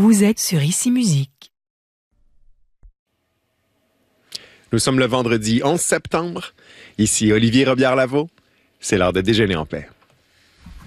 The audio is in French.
Vous êtes sur Ici Musique. Nous sommes le vendredi 11 septembre. Ici Olivier Robillard-Lavaux. C'est l'heure de déjeuner en paix.